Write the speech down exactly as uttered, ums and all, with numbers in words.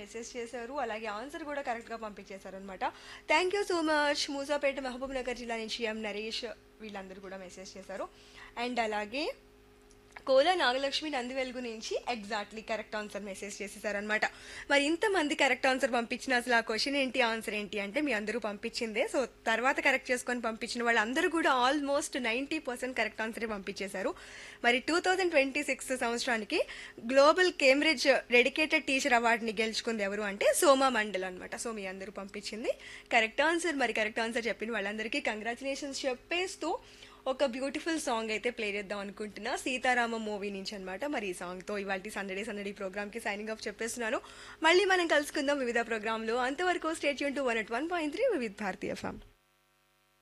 Message చేశారు. అలాగే answer కూడా కరెక్ట్గా పంపించేశారు అనమాట. Thank you so much. Moosapet Mahabub Nagar జిల్లా నుంచి ఎం నరేష్ వీళ్ళందరూ కూడా మెసేజ్ చేశారు. అండ్ అలాగే కోలా నాగలక్ష్మి నందివెలుగు నుంచి ఎగ్జాక్ట్లీ కరెక్ట్ ఆన్సర్ మెసేజ్ చేసేసారనమాట. మరి ఇంతమంది కరెక్ట్ ఆన్సర్ పంపించిన అసలు ఆ క్వశ్చన్ ఏంటి, ఆన్సర్ ఏంటి అంటే మీ అందరూ పంపించిందే. సో తర్వాత కరెక్ట్ చేసుకొని పంపించిన వాళ్ళందరూ కూడా ఆల్మోస్ట్ నైంటీ పర్సెంట్ కరెక్ట్ ఆన్సరే పంపించేశారు. మరి టూ థౌజండ్ ట్వంటీ సిక్స్ సంవత్సరానికి గ్లోబల్ కేంబ్రిడ్జ్ డెడికేటెడ్ టీచర్ అవార్డుని గెలుచుకుంది ఎవరు అంటే సోమా మండల్ అనమాట. సో మీ అందరూ పంపించింది కరెక్ట్ ఆన్సర్. మరి కరెక్ట్ ఆన్సర్ చెప్పిన వాళ్ళందరికీ కంగ్రాచులేషన్స్ చెప్పేస్తూ ఒక బ్యూటిఫుల్ సాంగ్ అయితే ప్లే చేద్దాం అనుకుంటున్నా, సీతారామ మూవీ నుంచి అనమాట. మరి ఈ సాంగ్తో ఇవాళ సండే సందడి ప్రోగ్రామ్కి సైనింగ్ ఆఫ్ చెప్పేస్తున్నాను. మళ్ళీ మనం కలుసుకుందాం వివిధ ప్రోగ్రాంలో. అంతవరకు state Yoon to one at one point three వివిధ భారతీయ ఎఫ్ఎం.